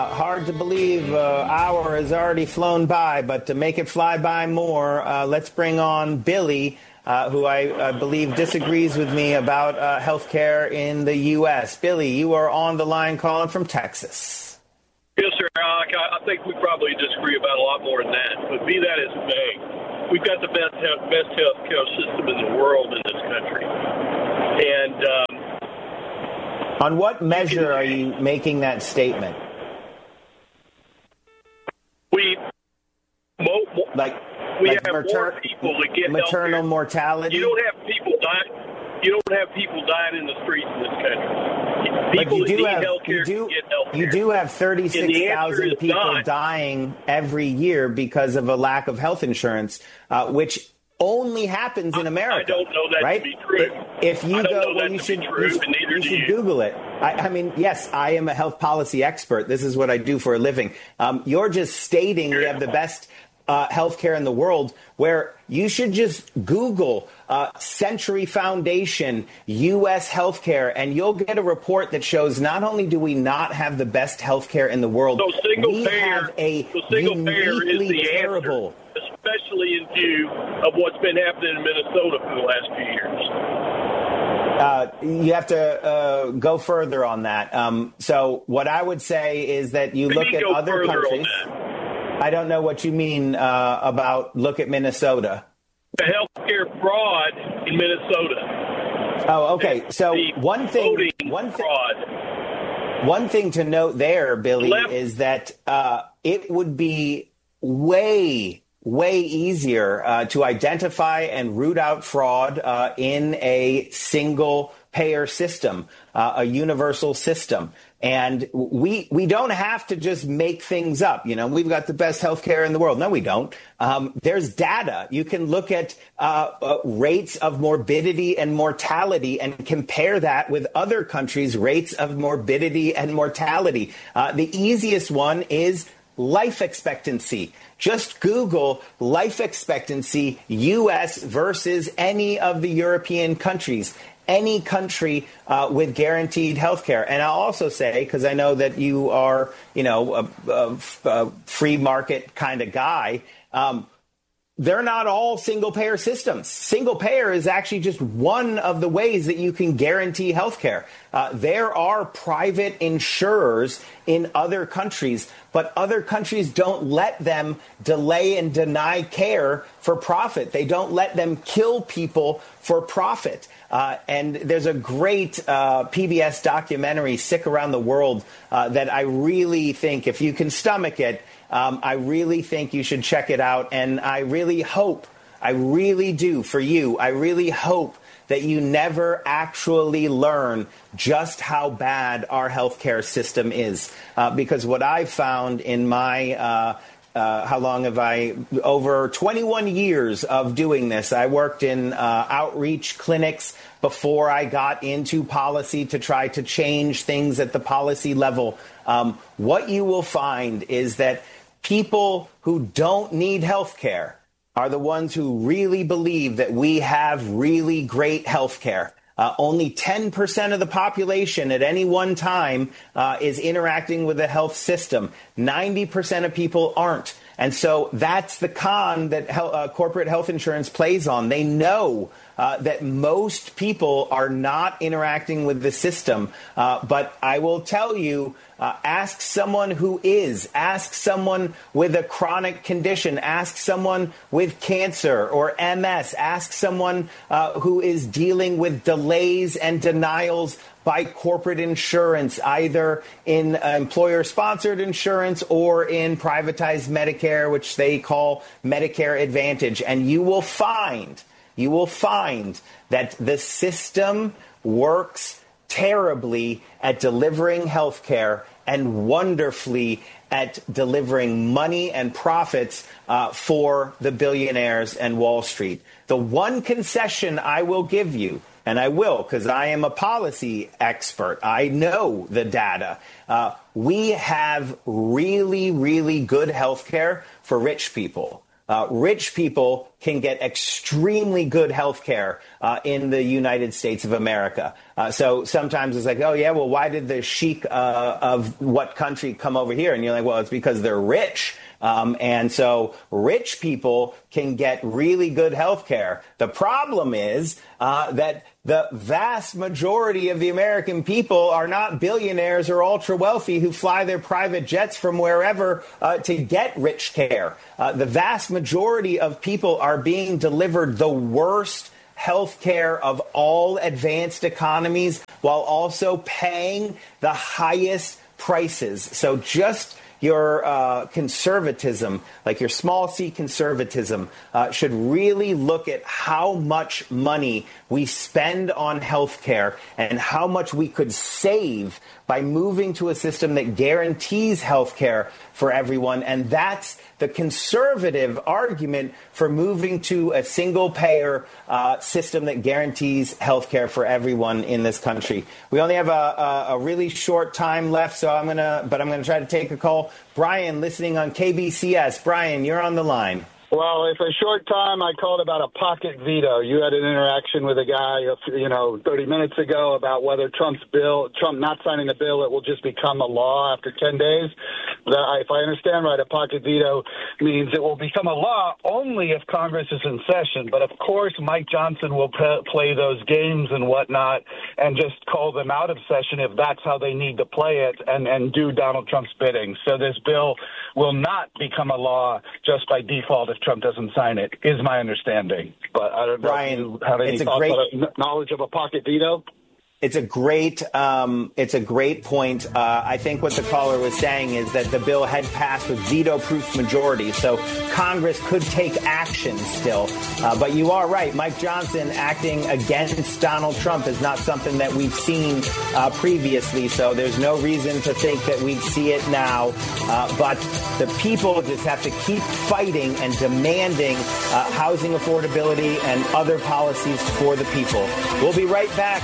Hard to believe hour has already flown by, but to make it fly by more, let's bring on Billy, who I believe disagrees with me about health care in the U.S. Billy, you are on the line calling from Texas. Yes, sir. I think we probably disagree about a lot more than that, but be that as it may, we've got the best health care system in the world in this country. And on what measure are you making that statement? We have more people that get maternal mortality. You don't have people dying. You don't have people dying in the streets in this country. People but that need health care get health care. You do have 36,000 people dying every year because of a lack of health insurance, which only happens in America. I don't know that right? to be true. If you go, well, you should Google it. I mean, yes, I am a health policy expert. This is what I do for a living. You're just stating we have the best health care in the world, where you should just Google Century Foundation U.S. healthcare, and you'll get a report that shows not only do we not have the best health care in the world, we have a uniquely terrible. Especially in view of what's been happening in Minnesota for the last few years. You have to go further on that. So what I would say is that you look at other countries. I don't know what you mean about look at Minnesota. The healthcare fraud in Minnesota. Oh, okay. So one thing to note there, Billy, is that it would be way easier to identify and root out fraud in a single payer system, a universal system. And we don't have to just make things up. You know, we've got the best healthcare in the world. No, we don't. There's data. You can look at rates of morbidity and mortality and compare that with other countries' rates of morbidity and mortality. The easiest one is life expectancy. Just Google life expectancy U.S. versus any of the European countries. Any country with guaranteed health care. And I'll also say, because I know that you are, a free market kind of guy, they're not all single payer systems. Single payer is actually just one of the ways that you can guarantee health care. There are private insurers in other countries, but other countries don't let them delay and deny care for profit. They don't let them kill people for profit. And there's a great PBS documentary, Sick Around the World, that I really think, if you can stomach it, I really think you should check it out. And I really hope, I really do for you, I really hope that you never actually learn just how bad our healthcare system is. Because what I've found in my how long have I? Over 21 years of doing this. I worked in outreach clinics before I got into policy to try to change things at the policy level. What you will find is that people who don't need health care are the ones who really believe that we have really great health care. Only 10% of the population at any one time is interacting with the health system. 90% of people aren't. And so that's the con that corporate health insurance plays on. They know that most people are not interacting with the system. But I will tell you, ask someone who is. Ask someone with a chronic condition. Ask someone with cancer or MS. Ask someone who is dealing with delays and denials by corporate insurance, either in employer-sponsored insurance or in privatized Medicare, which they call Medicare Advantage. And you will find that the system works terribly at delivering health care and wonderfully at delivering money and profits for the billionaires and Wall Street. The one concession I will give you, and I will because I am a policy expert, I know the data, we have really, really good health care for rich people. Rich people can get extremely good health care in the United States of America. So sometimes it's like, oh, yeah, well, why did the sheik of what country come over here? And you're like, well, it's because they're rich. And so rich people can get really good health care. The problem is that the vast majority of the American people are not billionaires or ultra wealthy who fly their private jets from wherever to get rich care. The vast majority of people are being delivered the worst health care of all advanced economies while also paying the highest prices. So just your conservatism, like your small c conservatism, should really look at how much money we spend on health care and how much we could save by moving to a system that guarantees health care for everyone. And that's the conservative argument for moving to a single-payer system that guarantees health care for everyone in this country. We only have a really short time left, so I'm gonna try to take a call. Brian, listening on KBCS. Brian, you're on the line. Well, it's a short time. I called about a pocket veto. You had an interaction with a guy, 30 minutes ago about whether Trump not signing the bill, it will just become a law after 10 days. If I understand right, a pocket veto means it will become a law only if Congress is in session. But, of course, Mike Johnson will play those games and whatnot and just call them out of session if that's how they need to play it and do Donald Trump's bidding. So this bill will not become a law just by default if Trump doesn't sign it, is my understanding. But I don't know if you have any thoughts on knowledge of a pocket veto. It's a great point. I think what the caller was saying is that the bill had passed with veto-proof majority, so Congress could take action still. But you are right. Mike Johnson acting against Donald Trump is not something that we've seen previously, so there's no reason to think that we'd see it now. But the people just have to keep fighting and demanding housing affordability and other policies for the people. We'll be right back.